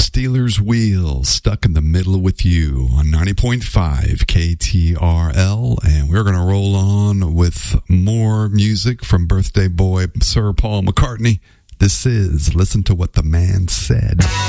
Steelers Wheel, stuck in the middle with you on 90.5 KTRL. And we're going to roll on with more music from birthday boy Sir Paul McCartney. This is Listen to What the Man Said.